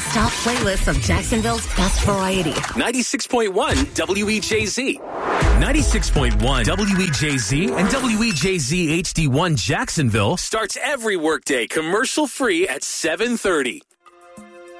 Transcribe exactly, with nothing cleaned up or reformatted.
non-stop playlist of Jacksonville's best variety. ninety-six point one W E J Z. ninety-six point one W E J Z and W E J Z H D one Jacksonville Starts every workday commercial free at seven thirty.